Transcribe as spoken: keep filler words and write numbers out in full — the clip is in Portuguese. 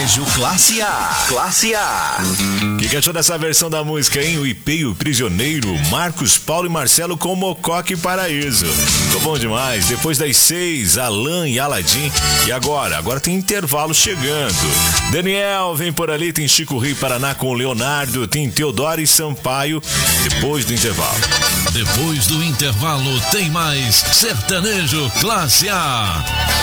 Sertanejo Classe A. Classe A. O que, que achou dessa versão da música, hein? O I P e o Prisioneiro, Marcos, Paulo e Marcelo com Mocoque e Paraíso. Ficou bom demais. Depois das seis, Alan e Aladim. E agora? Agora tem intervalo chegando. Daniel vem por ali, tem Chico Rio Paraná com o Leonardo, tem Teodoro e Sampaio. Depois do intervalo. Depois do intervalo tem mais Sertanejo Classe A.